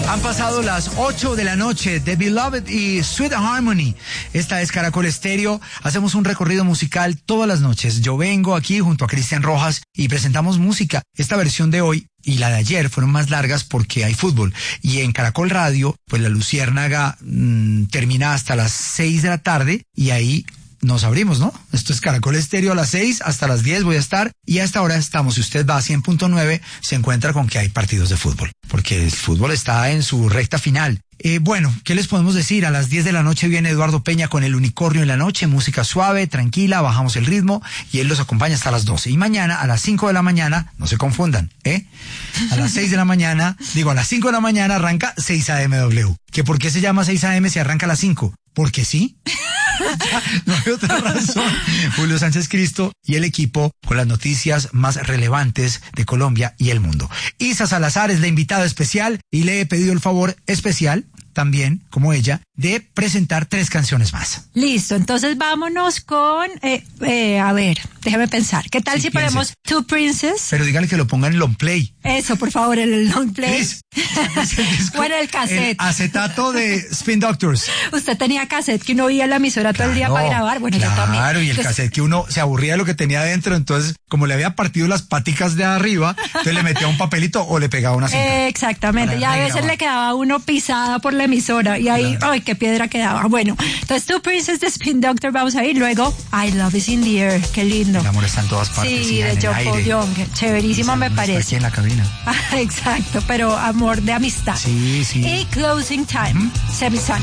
Han pasado las 8 de la noche, The Beloved y Sweet Harmony. Esta es Caracol Estéreo. Hacemos un recorrido musical todas las noches. Yo vengo aquí junto a Cristian Rojas y presentamos música. Esta versión de hoy y la de ayer fueron más largas porque hay fútbol. Y en Caracol Radio, pues la Luciérnaga termina hasta las 6 de la tarde y ahí nos abrimos, ¿no? Esto es Caracol Estéreo a las 6 hasta las 10 voy a estar y hasta ahora estamos. Si usted va a 100.9 se encuentra con que hay partidos de fútbol, porque el fútbol está en su recta final. Bueno, ¿qué les podemos decir? A las 10 de la noche viene Eduardo Peña con El Unicornio en la noche, música suave, tranquila, bajamos el ritmo y él los acompaña hasta las 12. Y mañana a las 5 de la mañana, no se confundan, a las 6 de la mañana, a las 5 de la mañana arranca 6 AMW. ¿Que por qué se llama 6 AM si arranca a las 5? Porque sí. No hay otra razón. Julio Sánchez Cristo y el equipo con las noticias más relevantes de Colombia y el mundo. Isa Salazar es la invitada especial y le he pedido el favor especial, también como ella, de presentar 3 canciones más. Listo, entonces vámonos con, a ver, déjame pensar. ¿Qué tal si ponemos Two Princes? Pero dígale que lo pongan en long play. Eso, por favor, el long play. Bueno, el cassette. El acetato de Spin Doctors. Usted tenía cassette que uno oía en la emisora todo el día para grabar. Bueno, yo también. Claro, y el cassette que uno se aburría de lo que tenía adentro, entonces, como le había partido las paticas de arriba, entonces le metía un papelito o le pegaba una cinta. Exactamente, y a veces le quedaba uno pisada por la emisora y ahí, ay, qué piedra quedaba. Bueno, entonces Two Princes de Spin Doctor vamos a ir, luego I Love Is in the Air, qué lindo. El amor está en todas partes. Sí, de Joe Paul Young, chéverísimo me parece. Aquí en la cabina. Exacto, pero amor de amistad. Sí, sí. Y Closing Time, Semisonic.